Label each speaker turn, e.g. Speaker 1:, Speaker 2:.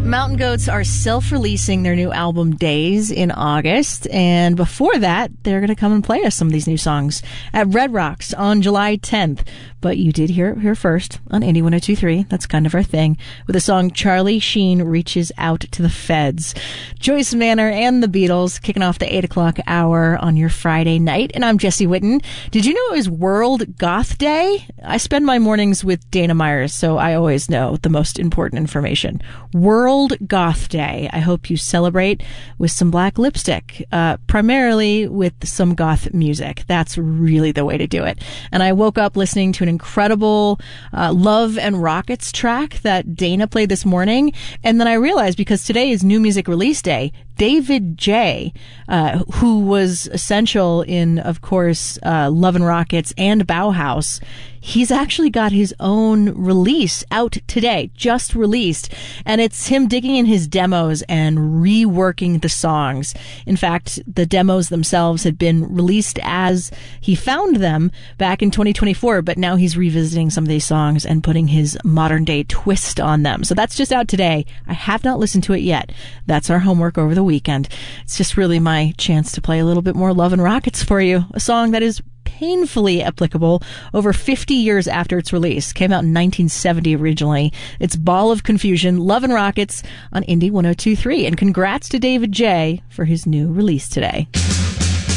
Speaker 1: Mountain Goats are self-releasing their new album Days in August, and before that, they're going to come and play us some of these new songs at Red Rocks on July 10th. But you did hear it here first on Indie 102.3. That's kind of our thing, with the song Charlie Sheen Reaches Out to the Feds. Joyce Manor and the Beatles kicking off the 8 o'clock hour on your Friday night, and I'm Jesse Whitten. Did you know it was World Goth Day? I spend my mornings with Dana Myers, so I always know the most important information. World Goth Day. I hope you celebrate with some black lipstick, primarily with some goth music. That's really the way to do it. And I woke up listening to an incredible Love and Rockets track that Dana played this morning, and then I realized, because today is New Music Release Day, David J., who was essential in, of course, Love and Rockets and Bauhaus, he's actually got his own release out today, just released, and it's him digging in his demos and reworking the songs. In fact, the demos themselves had been released as he found them back in 2024, but now he's revisiting some of these songs and putting his modern day twist on them. So that's just out today. I have not listened to it yet. That's our homework over the weekend. It's just really my chance to play a little bit more Love and Rockets for you, a song that is painfully applicable over 50 years after its release. Came out in 1970 originally. It's Ball of Confusion, Love and Rockets on Indie 102.3. And congrats to David J. for his new release today.